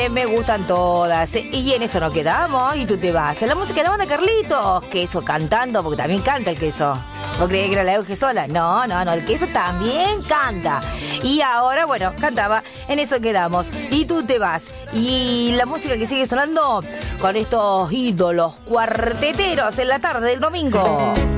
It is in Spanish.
me gustan todas. Y en eso nos quedamos y tú te vas. En la música de la banda Carlitos. Queso cantando, porque también canta el Queso. ¿Vos creías que era la Euge sola? No, el Queso también canta. Y ahora, bueno, cantaba. En eso quedamos. Y tú te vas. Y la música que sigue sonando con estos ídolos cuarteteros en la tarde del domingo.